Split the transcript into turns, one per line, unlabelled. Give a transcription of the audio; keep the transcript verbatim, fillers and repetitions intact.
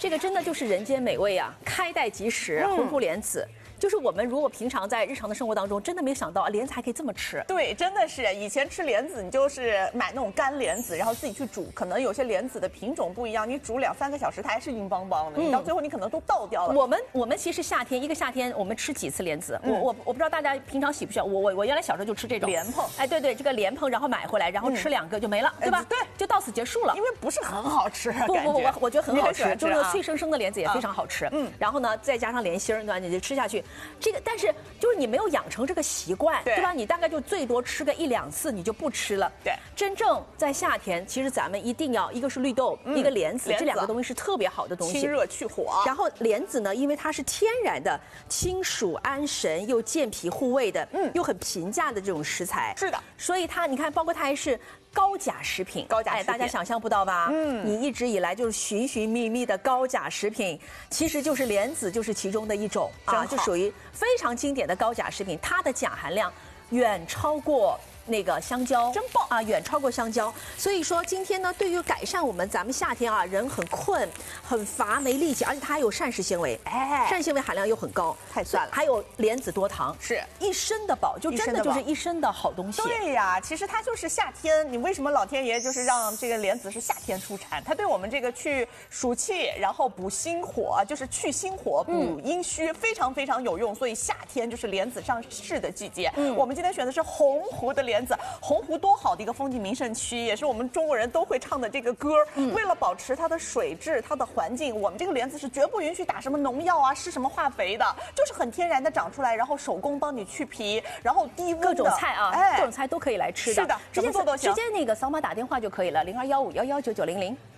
这个真的就是人间美味啊，开袋即食，
嗯、
红胡莲子。 就是我们如果平常在日常的生活当中，真的没有想到啊，莲子还可以这么吃。
对，真的是以前吃莲子，你就是买那种干莲子，然后自己去煮，可能有些莲子的品种不一样，你煮两三个小时它还是硬邦邦的，嗯、你到最后你可能都倒掉了。
我们我们其实夏天一个夏天我们吃几次莲子？嗯、我我我不知道大家平常喜不喜欢，我我我原来小时候就吃这种
莲蓬。
哎，对对，这个莲蓬，然后买回来，然后吃两个就没了，嗯、对吧？
对，
就到此结束了。
因为不是很好吃，
不不不，我我觉得很好吃，
吃
就是脆生生的莲子也非常好吃。嗯，然后呢，再加上莲心儿，对吧？你就吃下去，这个但是。 就是你没有养成这个习惯，对吧？你大概就最多吃个一两次，你就不吃了。
对，
真正在夏天，其实咱们一定要一个是绿豆，嗯、一个莲子，这两个东西是特别好的东西，
清热去火。
然后莲子呢，因为它是天然的清暑安神又健脾护胃的，嗯，又很平价的这种食材。
是的，
所以它你看，包括它还是。 高钾食品，
高钾食品，
大家想象不到吧？
嗯，
你一直以来就是寻寻觅觅的高钾食品，其实就是莲子，就是其中的一种啊，就属于非常经典的高钾食品，它的钾含量远超过。 那个香蕉
真棒
啊，远超过香蕉。所以说今天呢，对于改善我们咱们夏天啊，人很困、很乏、没力气，而且它还有膳食纤维，哎，膳食纤维含量又很高，
太酸了。
还有莲子多糖，
是
一身的宝，就真的就是一身的好东西。
对呀，其实它就是夏天，你为什么老天爷就是让这个莲子是夏天出产？它对我们这个去暑气，然后补心火，就是去心火、补阴虚，嗯、非常非常有用。所以夏天就是莲子上市的季节。嗯，我们今天选的是洪湖的莲。 莲子，洪湖多好的一个风景名胜区，也是我们中国人都会唱的这个歌。嗯、为了保持它的水质、它的环境，我们这个莲子是绝不允许打什么农药啊、施什么化肥的，就是很天然的长出来，然后手工帮你去皮，然后低温的
各种菜啊，哎、各种菜都可以来吃的。
是的，
直接
做都行，
直接那个扫码打电话就可以了，零二幺五幺幺九九零零。